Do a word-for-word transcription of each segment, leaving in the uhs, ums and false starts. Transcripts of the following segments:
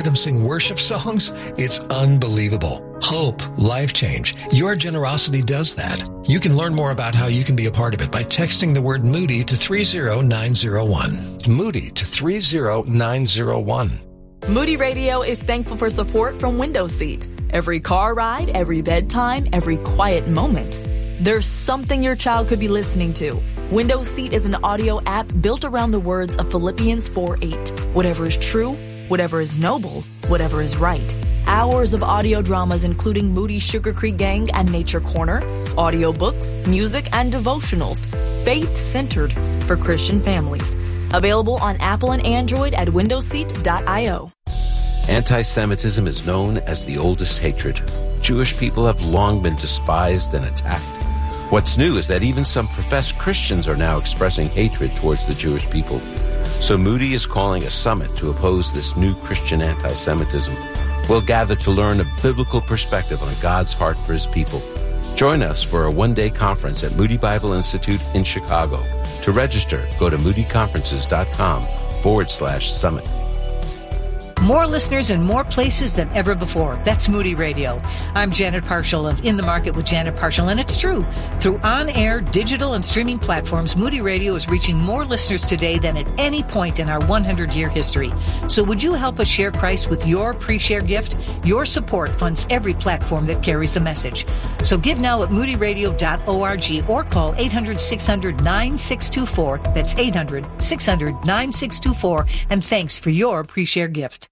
them sing worship songs? It's unbelievable. Hope, life change. Your generosity does that. You can learn more about how you can be a part of it by texting the word Moody to three zero nine zero one. Moody to three zero nine zero one. Moody Radio is thankful for support from Window Seat. Every car ride, every bedtime, every quiet moment. There's something your child could be listening to. Window Seat is an audio app built around the words of Philippians four eight. Whatever is true, whatever is noble, whatever is right. Hours of audio dramas including Moody's Sugar Creek Gang and Nature Corner, audiobooks, music, and devotionals. Faith-centered for Christian families. Available on Apple and Android at window seat dot io. Anti-Semitism is known as the oldest hatred. Jewish people have long been despised and attacked. What's new is that even some professed Christians are now expressing hatred towards the Jewish people. So Moody is calling a summit to oppose this new Christian anti-Semitism. We'll gather to learn a biblical perspective on God's heart for his people. Join us for a one-day conference at Moody Bible Institute in Chicago. To register, go to moodyconferences.com forward slash summit. More listeners in more places than ever before. That's Moody Radio. I'm Janet Parshall of In the Market with Janet Parshall, and it's true. Through on-air, digital, and streaming platforms, Moody Radio is reaching more listeners today than at any point in our one hundred year history. So would you help us share Christ with your pre-share gift? Your support funds every platform that carries the message. So give now at moody radio dot org or call eight hundred, six hundred, nine six two four. That's eight hundred, six hundred, nine six two four. And thanks for your pre-share gift.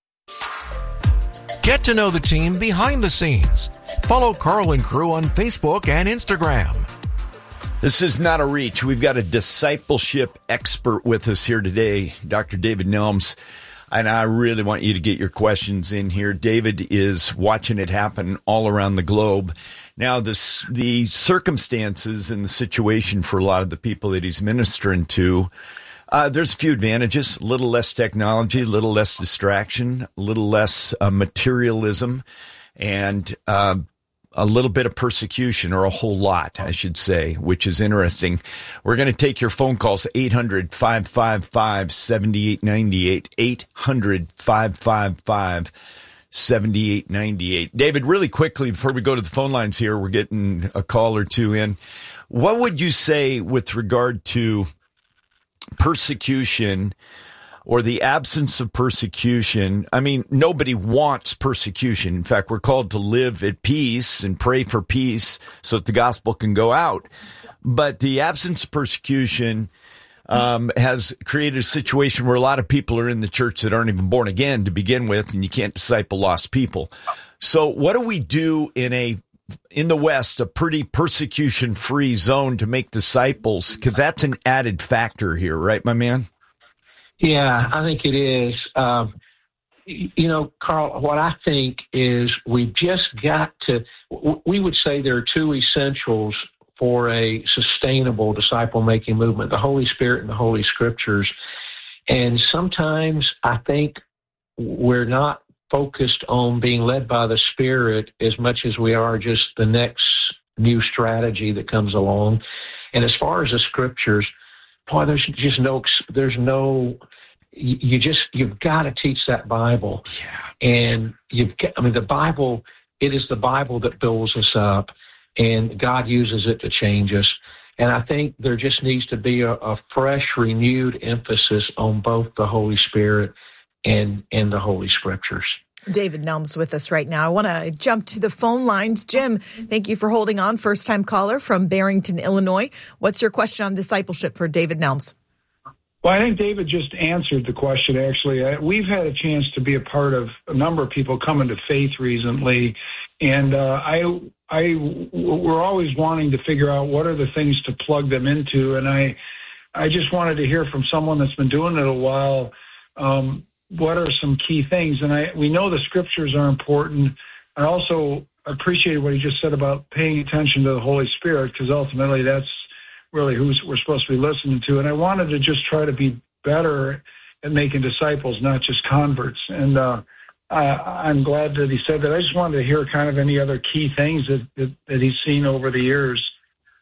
Get to know the team behind the scenes. Follow Carl and crew on Facebook and Instagram. This is not a reach. We've got a discipleship expert with us here today, Doctor David Nelms, and I really want you to get your questions in here. David is watching it happen all around the globe. Now, this, the circumstances and the situation for a lot of the people that he's ministering to, Uh, there's a few advantages, a little less technology, a little less distraction, a little less uh, materialism, and uh, a little bit of persecution, or a whole lot, I should say, which is interesting. We're going to take your phone calls, eight hundred, five five five, seven eight nine eight, eight hundred, five five five, seven eight nine eight. David, really quickly, before we go to the phone lines here, we're getting a call or two in. What would you say with regard to persecution, or the absence of persecution? I mean, nobody wants persecution. In fact, we're called to live at peace and pray for peace so that the gospel can go out. But the absence of persecution um, has created a situation where a lot of people are in the church that aren't even born again to begin with, and you can't disciple lost people. So what do we do in a in the West, a pretty persecution-free zone to make disciples? Because that's an added factor here, right, my man? Yeah, I think it is. Um, you know, Carl, what I think is we've just got to, we would say there are two essentials for a sustainable disciple-making movement, the Holy Spirit and the Holy Scriptures. And sometimes I think we're not focused on being led by the Spirit as much as we are just the next new strategy that comes along. And as far as the Scriptures, boy, there's just no, there's no, you just, you've got to teach that Bible. Yeah. And you've got, I mean, the Bible, it is the Bible that builds us up, and God uses it to change us. And I think there just needs to be a, a fresh, renewed emphasis on both the Holy Spirit and and the Holy Scriptures. David Nelms with us right now. I want to jump to the phone lines. Jim, thank you for holding on. First-time caller from Barrington, Illinois. What's your question on discipleship for David Nelms? Well, I think David just answered the question, actually. We've had a chance to be a part of a number of people coming to faith recently, and uh, I, I, we're always wanting to figure out what are the things to plug them into, and I, I just wanted to hear from someone that's been doing it a while, um, what are some key things? And I, we know the Scriptures are important. I also appreciate what he just said about paying attention to the Holy Spirit, because ultimately that's really who we're supposed to be listening to. And I wanted to just try to be better at making disciples, not just converts. And uh, I, I'm glad that he said that. I just wanted to hear kind of any other key things that, that, that he's seen over the years.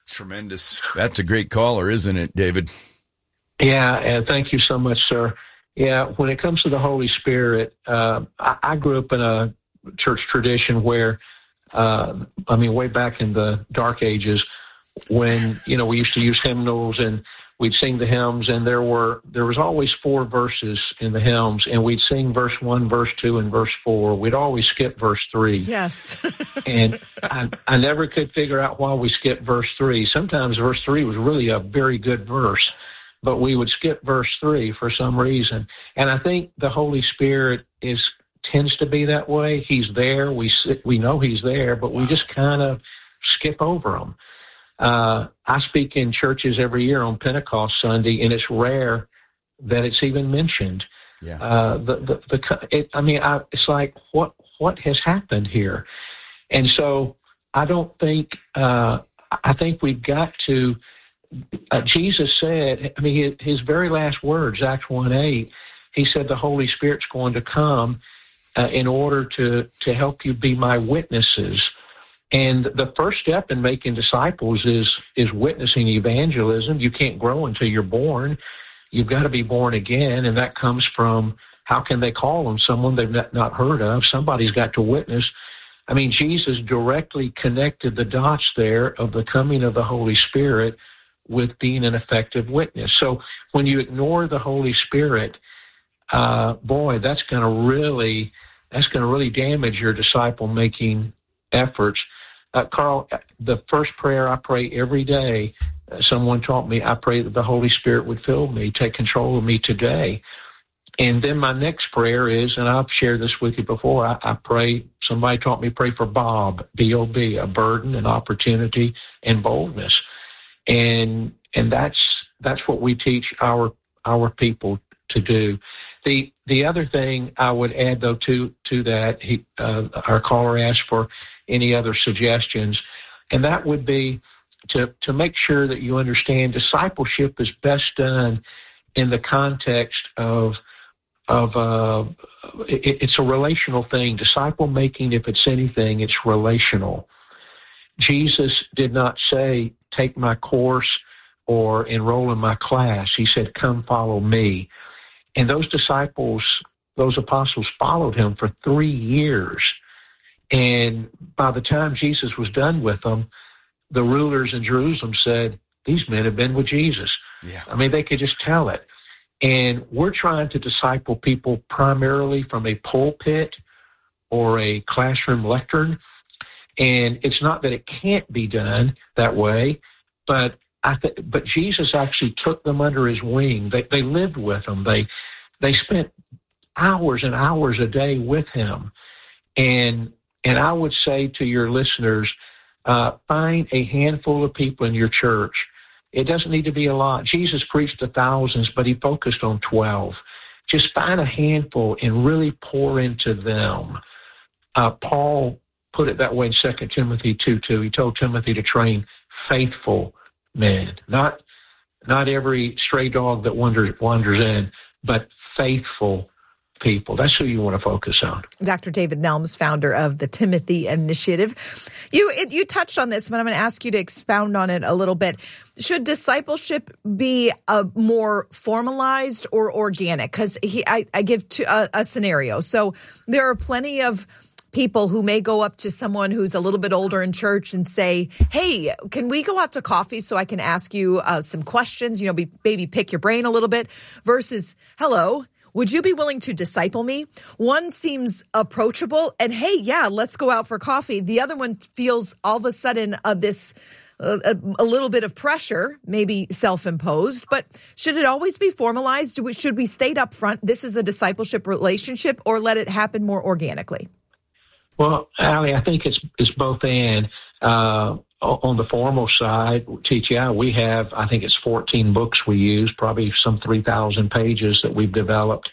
Tremendous. That's a great caller, isn't it, David? Yeah, and thank you so much, sir. Yeah, when it comes to the Holy Spirit, uh, I, I grew up in a church tradition where, uh, I mean, way back in the dark ages, when, you know, we used to use hymnals and we'd sing the hymns, and there were there was always four verses in the hymns, and we'd sing verse one, verse two, and verse four. We'd always skip verse three. Yes. And I, I never could figure out why we skipped verse three. Sometimes verse three was really a very good verse, but we would skip verse three for some reason. And I think the Holy Spirit is tends to be that way. He's there. We we know he's there, but we just kind of skip over him. Uh, I speak in churches every year on Pentecost Sunday, and it's rare that it's even mentioned. Yeah. Uh, the, the, the, it, I mean, I, it's like, what, what has happened here? And so I don't think, uh, I think we've got to, uh, Jesus said, I mean, his, his very last words, Acts one eight, he said the Holy Spirit's going to come uh, in order to, to help you be my witnesses. And the first step in making disciples is is witnessing evangelism. You can't grow until you're born. You've got to be born again, and that comes from how can they call on someone they've not, not heard of? Somebody's got to witness. I mean, Jesus directly connected the dots there of the coming of the Holy Spirit with being an effective witness. So when you ignore the Holy Spirit, uh, boy, that's going to really that's going to really damage your disciple-making efforts. Uh, Carl, the first prayer I pray every day, uh, someone taught me, I pray that the Holy Spirit would fill me, take control of me today. And then my next prayer is, and I've shared this with you before, I, I pray, somebody taught me pray for Bob, B O B, a burden, an opportunity, and boldness. And and that's that's what we teach our our people to do. The the other thing I would add, though, to to that, he, uh, our caller asked for any other suggestions, and that would be to to make sure that you understand discipleship is best done in the context of of uh, it, it's a relational thing. Disciple making, if it's anything, it's relational. Jesus did not say, take my course or enroll in my class. He said, come follow me. And those disciples, those apostles followed him for three years. And by the time Jesus was done with them, the rulers in Jerusalem said, these men have been with Jesus. Yeah. I mean, they could just tell it. And we're trying to disciple people primarily from a pulpit or a classroom lectern. And it's not that it can't be done that way, but I th- but Jesus actually took them under his wing. They they lived with him. They they spent hours and hours a day with him. And and I would say to your listeners, uh, find a handful of people in your church. It doesn't need to be a lot. Jesus preached to thousands, but he focused on twelve. Just find a handful and really pour into them. Uh, Paul put it that way in Second Timothy two two. He told Timothy to train faithful men, not not every stray dog that wanders, wanders in, but faithful people. That's who you want to focus on. Doctor David Nelms, founder of the Timothy Initiative. You it, you touched on this, but I'm going to ask you to expound on it a little bit. Should discipleship be a more formalized or organic? Because I, I give to, a, a scenario. So there are plenty of people who may go up to someone who's a little bit older in church and say, hey, can we go out to coffee so I can ask you uh, some questions, you know, be, maybe pick your brain a little bit, versus, hello, would you be willing to disciple me? One seems approachable and, hey, yeah, let's go out for coffee. The other one feels all of a sudden uh, this uh, a, a little bit of pressure, maybe self-imposed, but should it always be formalized? Do we, should we state up front, this is a discipleship relationship, or let it happen more organically? Well, Allie, I think it's it's both and. Uh, on the formal side, T T I, we have, I think it's fourteen books we use, probably some three thousand pages that we've developed.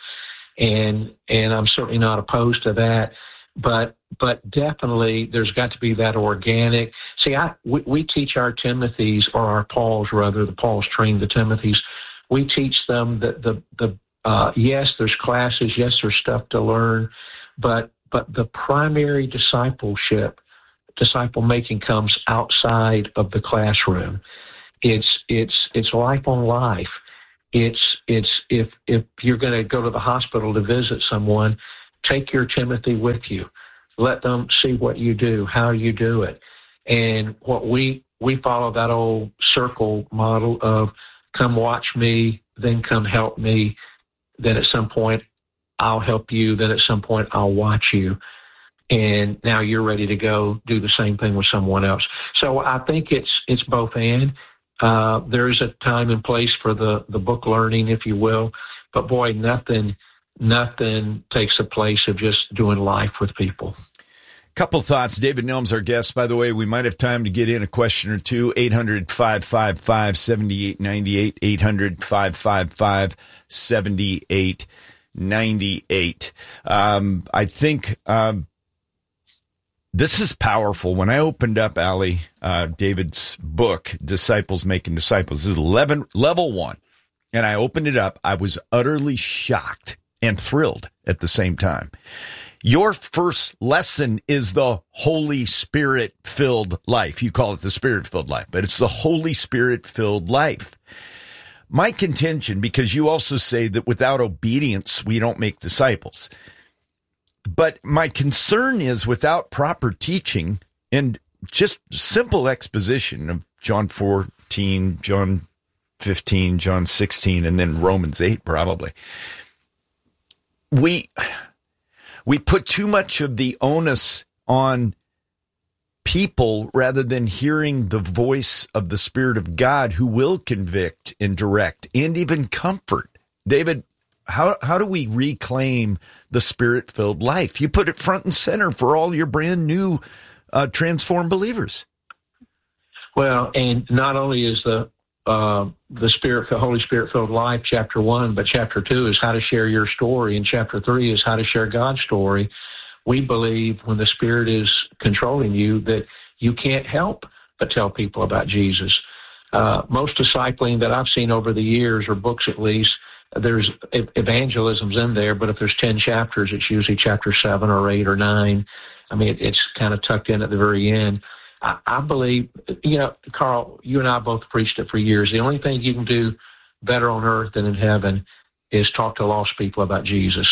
And and I'm certainly not opposed to that. But but definitely there's got to be that organic. See, I we, we teach our Timothys, or our Pauls rather, the Pauls train the Timothys. We teach them that the, the uh, yes, there's classes, yes, there's stuff to learn, but But the primary discipleship, disciple making, comes outside of the classroom. It's it's it's life on life, It's it's if if you're going to go to the hospital to visit someone, take your Timothy with you. Let them see what you do, how you do it. And what we we follow that old circle model of come watch me, then come help me, then at some point I'll help you, then at some point I'll watch you. And now you're ready to go do the same thing with someone else. So I think it's it's both and. Uh, there's a time and place for the, the book learning, if you will. But boy, nothing nothing takes the place of just doing life with people. Couple thoughts. David Nelms, our guest. By the way, we might have time to get in a question or two. eight hundred, five five five, seven eight nine eight, eight hundred, five five five, seven eight nine eight. Um, I think um, this is powerful. When I opened up, Allie, uh, David's book, Disciples Making Disciples, this is eleven, level one, and I opened it up, I was utterly shocked and thrilled at the same time. Your first lesson is the Holy Spirit-filled life. You call it the Spirit-filled life, but it's the Holy Spirit-filled life. My contention, because you also say that without obedience, we don't make disciples. But my concern is without proper teaching and just simple exposition of John fourteen, John fifteen, John sixteen, and then Romans eight probably. We... We put too much of the onus on people rather than hearing the voice of the Spirit of God who will convict and direct and even comfort. David, how how do we reclaim the Spirit-filled life? You put it front and center for all your brand new uh, transformed believers. Well, and not only is the Uh, the Spirit, the Holy Spirit-filled life, chapter one, but chapter two is how to share your story, and chapter three is how to share God's story. We believe when the Spirit is controlling you that you can't help but tell people about Jesus. Uh, most discipling that I've seen over the years, or books at least, there's evangelisms in there, but if there's ten chapters, it's usually chapter seven or eight or nine. I mean, it, it's kind of tucked in at the very end. I believe, you know, Carl, you and I both preached it for years. The only thing you can do better on earth than in heaven is talk to lost people about Jesus.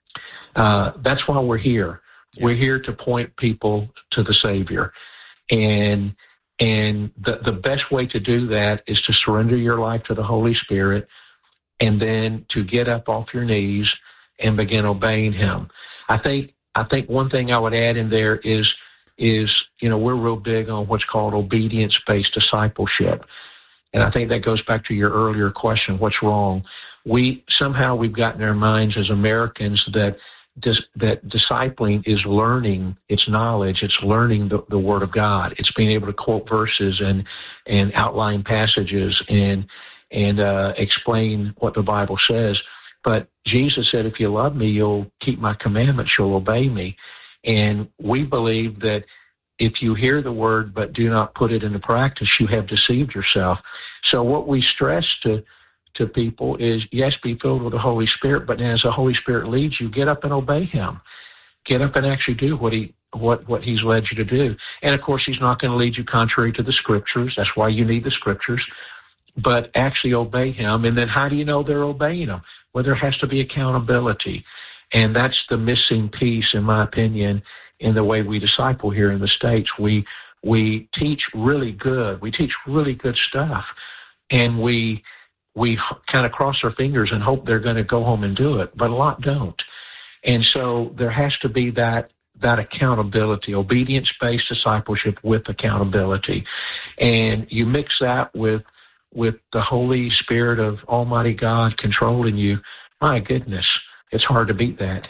Uh, that's why we're here. Yeah. We're here to point people to the Savior. And and the, the best way to do that is to surrender your life to the Holy Spirit and then to get up off your knees and begin obeying Him. I think I think one thing I would add in there is is, you know, we're real big on what's called obedience-based discipleship. And I think that goes back to your earlier question, what's wrong? We somehow we've gotten in our minds as Americans that dis, that discipling is learning, it's knowledge, it's learning the, the Word of God. It's being able to quote verses and and outline passages and and uh, explain what the Bible says. But Jesus said, if you love me, you'll keep my commandments, you'll obey me. And we believe that if you hear the word but do not put it into practice, you have deceived yourself. So what we stress to to people is, yes, be filled with the Holy Spirit, but as the Holy Spirit leads you, get up and obey Him. Get up and actually do what he what what He's led you to do. And, of course, He's not going to lead you contrary to the Scriptures. That's why you need the Scriptures. But actually obey Him. And then how do you know they're obeying Him? Well, there has to be accountability. And that's the missing piece, in my opinion, in the way we disciple here in the States. We we teach really good. We teach really good stuff. And we we kind of cross our fingers and hope they're going to go home and do it. But a lot don't. And so there has to be that that accountability, obedience-based discipleship with accountability. And you mix that with with the Holy Spirit of Almighty God controlling you, my goodness, it's hard to beat that.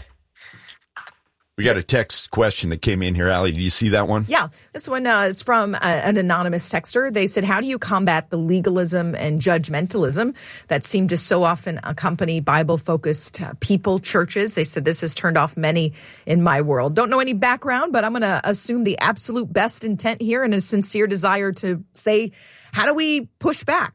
We got a text question that came in here. Allie, do you see that one? Yeah. This one uh, is from a, an anonymous texter. They said, how do you combat the legalism and judgmentalism that seem to so often accompany Bible-focused uh, people, churches? They said, this has turned off many in my world. Don't know any background, but I'm going to assume the absolute best intent here and a sincere desire to say, how do we push back?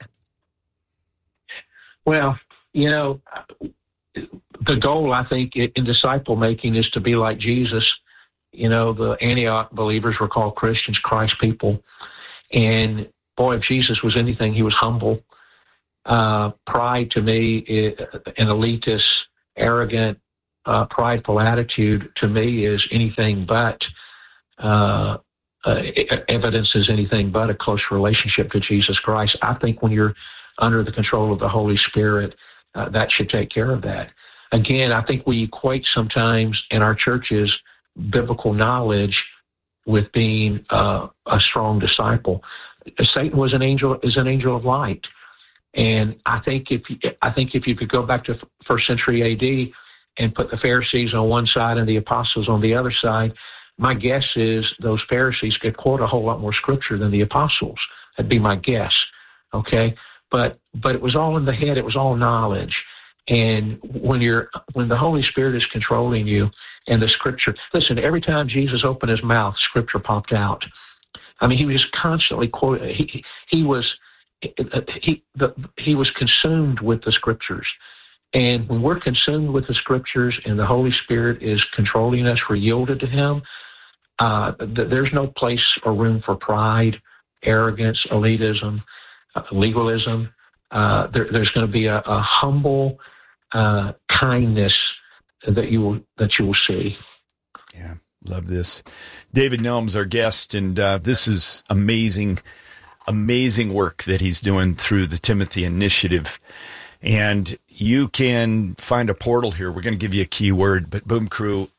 Well, you know, the goal, I think, in disciple making is to be like Jesus. You know, the Antioch believers were called Christians, Christ people. And boy, if Jesus was anything, he was humble. Uh, pride to me, is, an elitist, arrogant, uh, prideful attitude to me is anything but, uh, uh, evidence is anything but a close relationship to Jesus Christ. I think when you're under the control of the Holy Spirit, uh, that should take care of that. Again, I think we equate sometimes in our churches biblical knowledge with being uh, a strong disciple. Satan was an angel, is an angel of light, and I think if you, I think if you could go back to first century A D and put the Pharisees on one side and the apostles on the other side, my guess is those Pharisees could quote a whole lot more scripture than the apostles. That'd be my guess. Okay, but but it was all in the head. It was all knowledge. And when you're when the Holy Spirit is controlling you and the scripture, listen, every time Jesus opened his mouth, scripture popped out. I mean, he was constantly quoting. He he was he the, he was consumed with the scriptures. And when we're consumed with the scriptures and the Holy Spirit is controlling us, we're yielded to him. Uh, th- there's no place or room for pride, arrogance, elitism, uh, legalism. Uh, there, there's going to be a, a humble uh, kindness that you will that you will see. Yeah, love this. David Nelms, our guest, and uh, this is amazing, amazing work that he's doing through the Timothy Initiative. And you can find a portal here. We're going to give you a key word, but Boom Crew,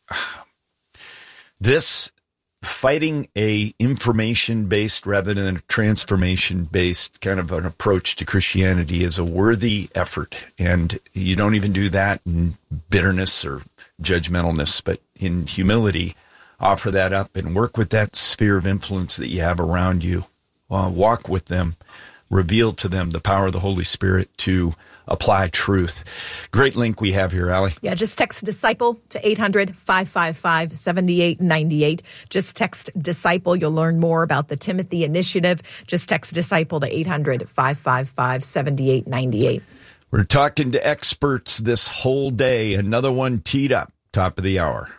this fighting a information-based rather than a transformation-based kind of an approach to Christianity is a worthy effort. And you don't even do that in bitterness or judgmentalness, but in humility, offer that up and work with that sphere of influence that you have around you. Uh, walk with them, reveal to them the power of the Holy Spirit to apply truth. Great link we have here, Allie. Yeah, just text DISCIPLE to eight hundred, five five five, seven eight nine eight. Just text DISCIPLE. You'll learn more about the Timothy Initiative. Just text DISCIPLE to eight hundred, five five five, seven eight nine eight. We're talking to experts this whole day. Another one teed up, top of the hour.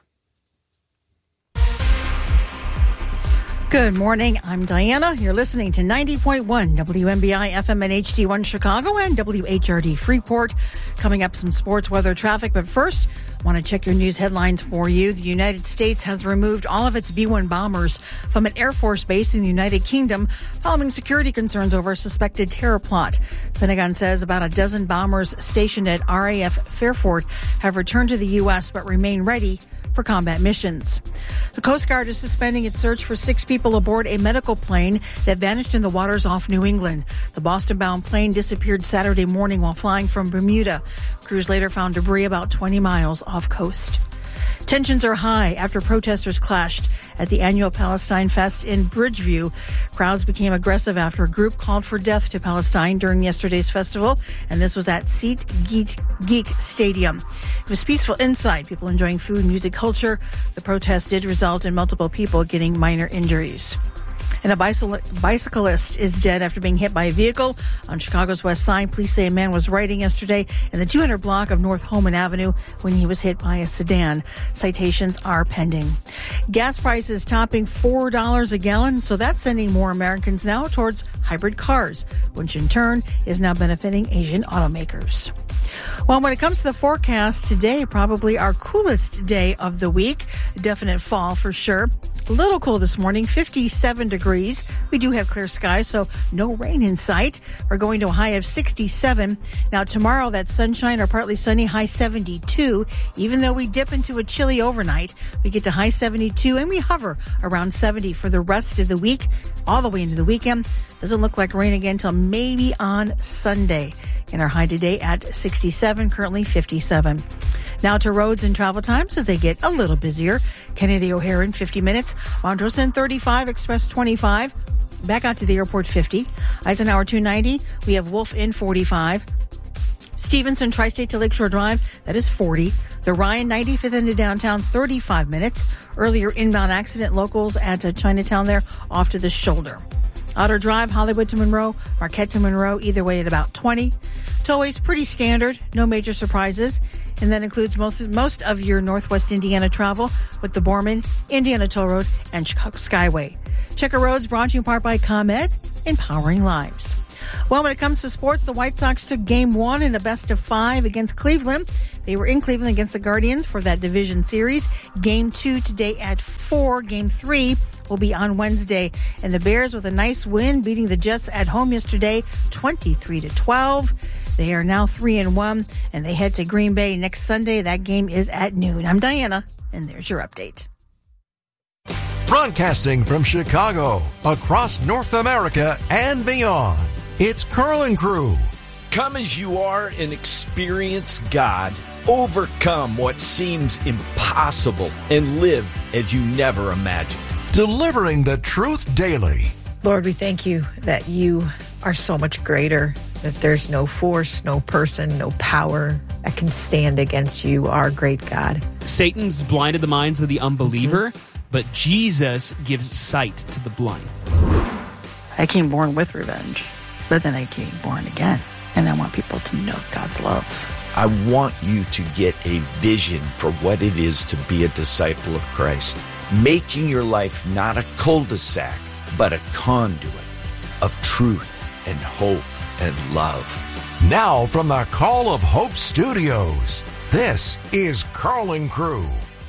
Good morning. I'm Diana. You're listening to ninety point one W M B I F M and H D one Chicago and W H R D Freeport. Coming up, some sports weather traffic. But first, want to check your news headlines for you. The United States has removed all of its B one bombers from an Air Force base in the United Kingdom following security concerns over a suspected terror plot. The Pentagon says about a dozen bombers stationed at R A F Fairfort have returned to the U S but remain ready for combat missions. The Coast Guard is suspending its search for six people aboard a medical plane that vanished in the waters off New England. The Boston-bound plane disappeared Saturday morning while flying from Bermuda. Crews later found debris about twenty miles off coast. Tensions are high after protesters clashed at the annual Palestine Fest in Bridgeview. Crowds became aggressive after a group called for death to Palestine during yesterday's festival, and this was at Seat Geek, Geek Stadium. It was peaceful inside, people enjoying food, music, culture. The protest did result in multiple people getting minor injuries. And a bicyclist is dead after being hit by a vehicle on Chicago's West Side. Police say a man was riding yesterday in the two hundred block of North Holman Avenue when he was hit by a sedan. Citations are pending. Gas prices topping four dollars a gallon, so that's sending more Americans now towards hybrid cars, which in turn is now benefiting Asian automakers. Well, when it comes to the forecast, today probably our coolest day of the week. Definite fall for sure. A little cool this morning, fifty-seven degrees. We do have clear skies, so no rain in sight. We're going to a high of sixty-seven. Now tomorrow, that's sunshine or partly sunny, high seventy-two. Even though we dip into a chilly overnight, we get to high seventy-two and we hover around seventy for the rest of the week, all the way into the weekend. Doesn't look like rain again until maybe on Sunday. In our high today at sixty-seven, currently fifty-seven. Now to roads and travel times as they get a little busier. Kennedy O'Hare in fifty minutes. Montrose in thirty-five, Express twenty-five. Back out to the airport fifty. Eisenhower two ninety. We have Wolf in forty-five. Stevenson Tri-State to Lakeshore Drive, that is forty. The Ryan ninety-fifth into downtown, thirty-five minutes. Earlier inbound accident, locals at uh, Chinatown there off to the shoulder. Outer Drive, Hollywood to Monroe, Marquette to Monroe, either way at about twenty. Tollways pretty standard, no major surprises. And that includes most, most of your Northwest Indiana travel with the Borman, Indiana Toll Road, and Chicago Skyway. Checker Roads brought to you in part by ComEd, empowering lives. Well, when it comes to sports, the White Sox took game one in a best of five against Cleveland. They were in Cleveland against the Guardians for that division series. Game two today at four. Game three will be on Wednesday. And the Bears with a nice win, beating the Jets at home yesterday, twenty-three to twelve. They are now three and one, and they head to Green Bay next Sunday. That game is at noon. I'm Diana, and there's your update. Broadcasting from Chicago, across North America and beyond, it's Carl and Crew. Come as you are and experience God. Overcome what seems impossible and live as you never imagined. Delivering the truth daily. Lord, we thank you that you are so much greater, that there's no force, no person, no power that can stand against you, our great God. Satan's blinded the minds of the unbeliever, mm-hmm. but Jesus gives sight to the blind. I came born with revenge, but then I came born again, and I want people to know God's love. I want you to get a vision for what it is to be a disciple of Christ, making your life not a cul-de-sac, but a conduit of truth and hope and love. Now from the Call of Hope Studios, this is Carl and Crew.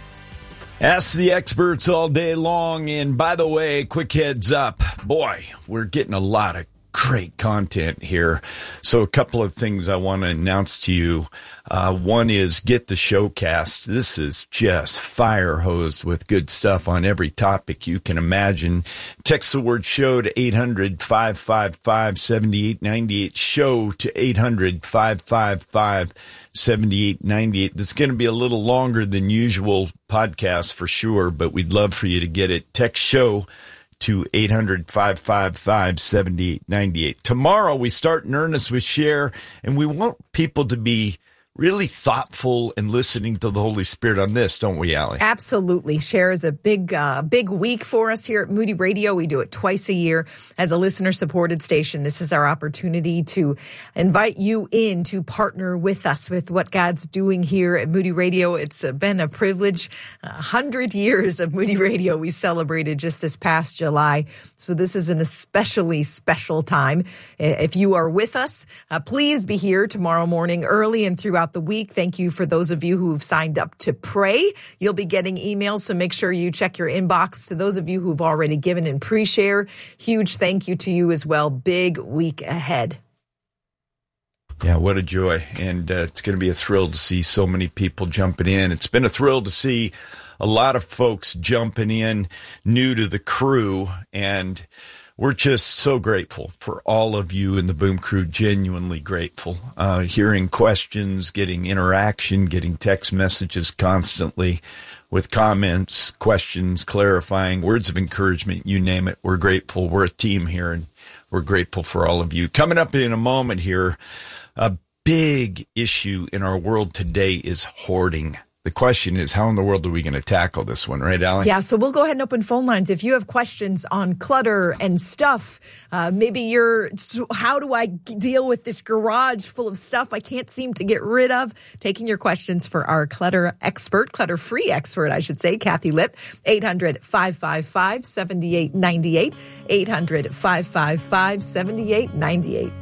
Ask the experts all day long. And by the way, quick heads up, boy, we're getting a lot of great content here. So a couple of things I want to announce to you. Uh, one is get the showcast. This is just fire hosed with good stuff on every topic you can imagine. Text the word show to eight hundred, five five five, seven eight nine eight. Show to eight hundred, five five five, seven eight nine eight. This is going to be a little longer than usual podcast for sure, but we'd love for you to get it. Text show to eight hundred, five five five, seven eight nine eight. Tomorrow we start in earnest with Share, and we want people to be really thoughtful and listening to the Holy Spirit on this, don't we, Allie? Absolutely. Share is a big, uh, big week for us here at Moody Radio. We do it twice a year as a listener-supported station. This is our opportunity to invite you in to partner with us with what God's doing here at Moody Radio. It's been a privilege. A hundred years of Moody Radio we celebrated just this past July. So this is an especially special time. If you are with us, uh, please be here tomorrow morning early and throughout the week. Thank you for those of you who've signed up to pray. You'll be getting emails, so make sure you check your inbox. To those of you who've already given in pre-share, huge thank you to you as well. Big week ahead. Yeah, what a joy. And uh, it's going to be a thrill to see so many people jumping in. It's been a thrill to see a lot of folks jumping in new to the crew, and we're just so grateful for all of you in the Boom Crew, genuinely grateful. Uh, hearing questions, getting interaction, getting text messages constantly with comments, questions, clarifying, words of encouragement, you name it. We're grateful. We're a team here, and we're grateful for all of you. Coming up in a moment here, a big issue in our world today is hoarding. The question is, how in the world are we going to tackle this one, right, Allie? Yeah, so we'll go ahead and open phone lines. If you have questions on clutter and stuff, uh, maybe you're, so how do I deal with this garage full of stuff I can't seem to get rid of? Taking your questions for our clutter expert, clutter-free expert, I should say, Kathy Lipp, eight hundred, five five five, seven eight nine eight, eight hundred, five five five, seven eight nine eight.